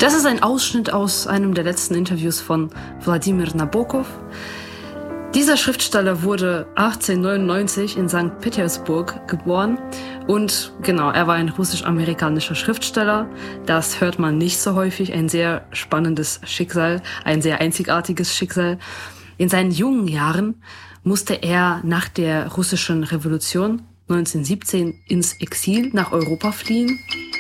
Das ist ein Ausschnitt aus einem der letzten Interviews von Wladimir Nabokov. Dieser Schriftsteller wurde 1899 in St. Petersburg geboren und genau, er war ein russisch-amerikanischer Schriftsteller. Das hört man nicht so häufig, ein sehr spannendes Schicksal, ein sehr einzigartiges Schicksal. In seinen jungen Jahren musste er nach der russischen Revolution 1917 ins Exil nach Europa fliehen.